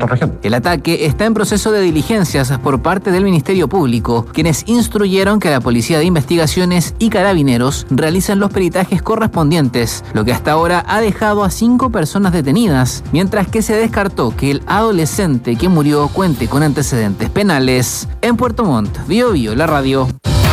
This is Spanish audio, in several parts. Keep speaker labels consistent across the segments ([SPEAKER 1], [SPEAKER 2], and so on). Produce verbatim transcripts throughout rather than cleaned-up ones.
[SPEAKER 1] región.
[SPEAKER 2] El ataque está en proceso de diligencias por parte del Ministerio Público, quienes instruyeron que la Policía de Investigaciones y Carabineros realicen los peritajes correspondientes, lo que hasta ahora ha dejado a cinco personas detenidas, mientras que se descartó que el adolescente que murió cuente con antecedentes penales. En Puerto Montt, Bío Bío, la radio.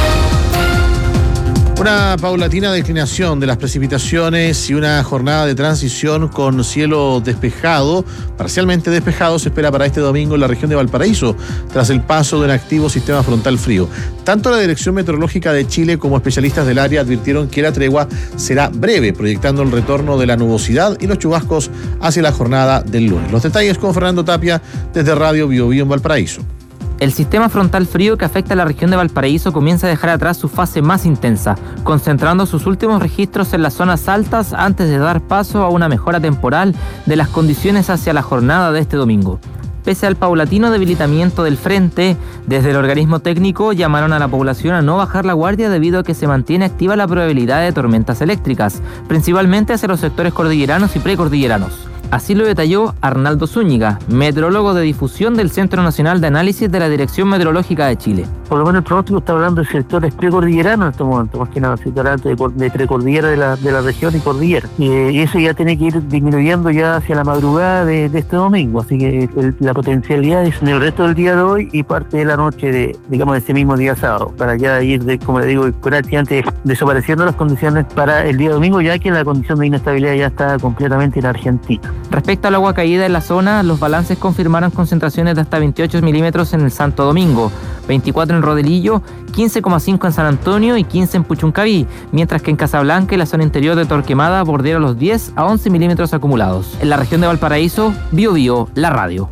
[SPEAKER 3] Una paulatina declinación de las precipitaciones y una jornada de transición con cielo despejado, parcialmente despejado, se espera para este domingo en la región de Valparaíso, tras el paso de un activo sistema frontal frío. Tanto la Dirección Meteorológica de Chile como especialistas del área advirtieron que la tregua será breve, proyectando el retorno de la nubosidad y los chubascos hacia la jornada del lunes. Los detalles con Fernando Tapia desde Radio Bío Bío en Valparaíso.
[SPEAKER 4] El sistema frontal frío que afecta a la región de Valparaíso comienza a dejar atrás su fase más intensa, concentrando sus últimos registros en las zonas altas antes de dar paso a una mejora temporal de las condiciones hacia la jornada de este domingo. Pese al paulatino debilitamiento del frente, desde el organismo técnico llamaron a la población a no bajar la guardia debido a que se mantiene activa la probabilidad de tormentas eléctricas, principalmente hacia los sectores cordilleranos y precordilleranos. Así lo detalló Arnaldo Zúñiga, meteorólogo de difusión del Centro Nacional de Análisis de la Dirección Meteorológica de Chile.
[SPEAKER 5] Por lo menos el pronóstico está hablando de sectores precordilleranos en este momento, más que nada, se está hablando de, de precordillera de la, de la región y cordillera. Eh, y eso ya tiene que ir disminuyendo ya hacia la madrugada de, de este domingo, así que el, la potencialidad es en el resto del día de hoy y parte de la noche de, digamos, de ese mismo día sábado, para ya ir, de, como le digo, antes desapareciendo las condiciones para el día domingo, ya que la condición de inestabilidad ya está completamente en Argentina.
[SPEAKER 4] Respecto al agua caída en la zona, los balances confirmaron concentraciones de hasta veintiocho milímetros en el Santo Domingo, veinticuatro en Rodelillo, quince coma cinco en San Antonio y quince en Puchuncaví, mientras que en Casablanca y la zona interior de Torquemada bordearon los diez a once milímetros acumulados. En la región de Valparaíso, Bío Bío, la radio.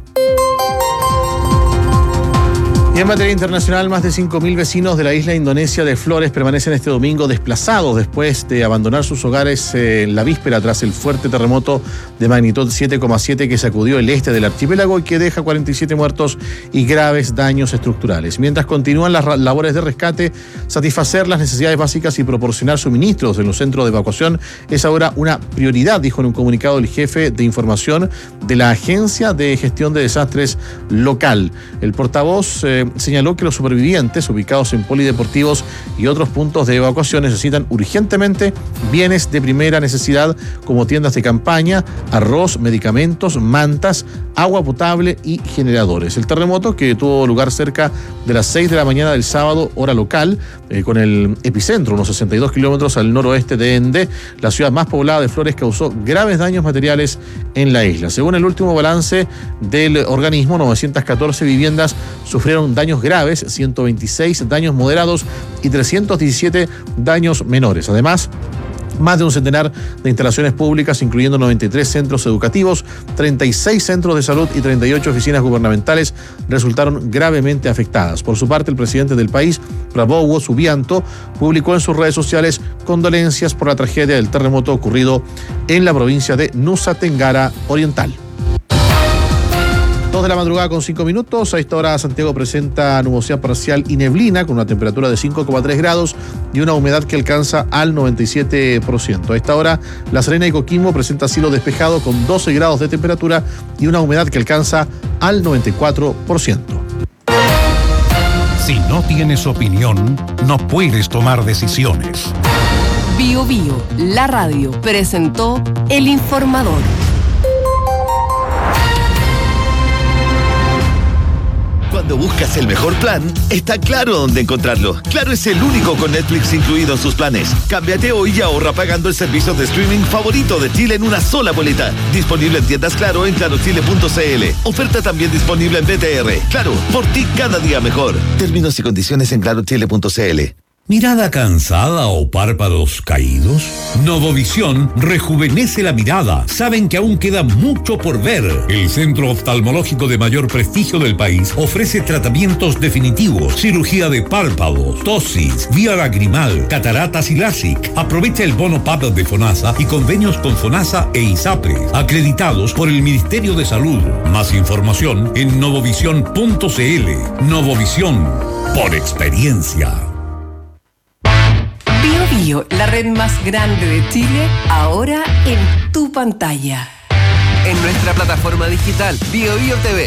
[SPEAKER 3] Y en materia internacional, más de cinco mil vecinos de la isla indonesia de Flores permanecen este domingo desplazados después de abandonar sus hogares en la víspera tras el fuerte terremoto de magnitud siete coma siete que sacudió el este del archipiélago y que deja cuarenta y siete muertos y graves daños estructurales. Mientras continúan las labores de rescate, satisfacer las necesidades básicas y proporcionar suministros en los centros de evacuación es ahora una prioridad, dijo en un comunicado el jefe de información de la Agencia de Gestión de Desastres local. El portavoz eh, señaló que los supervivientes ubicados en polideportivos y otros puntos de evacuación necesitan urgentemente bienes de primera necesidad como tiendas de campaña, arroz, medicamentos, mantas, agua potable y generadores. El terremoto, que tuvo lugar cerca de las seis de la mañana del sábado, hora local, eh, con el epicentro unos sesenta y dos kilómetros al noroeste de Ende, la ciudad más poblada de Flores, causó graves daños materiales en la isla. Según el último balance del organismo, novecientas catorce viviendas sufrieron daños graves, ciento veintiséis daños moderados y trescientos diecisiete daños menores. Además, más de un centenar de instalaciones públicas, incluyendo noventa y tres centros educativos, treinta y seis centros de salud y treinta y ocho oficinas gubernamentales, resultaron gravemente afectadas. Por su parte, el presidente del país, Prabowo Subianto, publicó en sus redes sociales condolencias por la tragedia del terremoto ocurrido en la provincia de Nusa Tenggara Oriental. Dos de la madrugada con cinco minutos. A esta hora Santiago presenta nubosidad parcial y neblina con una temperatura de cinco coma tres grados y una humedad que alcanza al noventa y siete por ciento. A esta hora La Serena y Coquimbo presenta cielo despejado con doce grados de temperatura y una humedad que alcanza al noventa y cuatro por ciento.
[SPEAKER 6] Si no tienes opinión, no puedes tomar decisiones.
[SPEAKER 7] Bío Bío, la radio, presentó El Informador.
[SPEAKER 8] Cuando buscas el mejor plan, está claro dónde encontrarlo. Claro es el único con Netflix incluido en sus planes. Cámbiate hoy y ahorra pagando el servicio de streaming favorito de Chile en una sola boleta. Disponible en tiendas Claro en claro chile punto c l. Oferta también disponible en B T R. Claro, por ti cada día mejor. Términos y condiciones en claro chile punto c l.
[SPEAKER 6] ¿Mirada cansada o párpados caídos? Novovisión rejuvenece la mirada. Saben que aún queda mucho por ver. El centro oftalmológico de mayor prestigio del país ofrece tratamientos definitivos, cirugía de párpados, tosis, vía lagrimal, cataratas y LASIK. Aprovecha el bono P A P de FONASA y convenios con FONASA e ISAPRE, acreditados por el Ministerio de Salud. Más información en novovisión punto c l. Novovisión, por experiencia.
[SPEAKER 7] Bío Bío, la red más grande de Chile, ahora en tu pantalla.
[SPEAKER 9] En nuestra plataforma digital Bío Bío T V.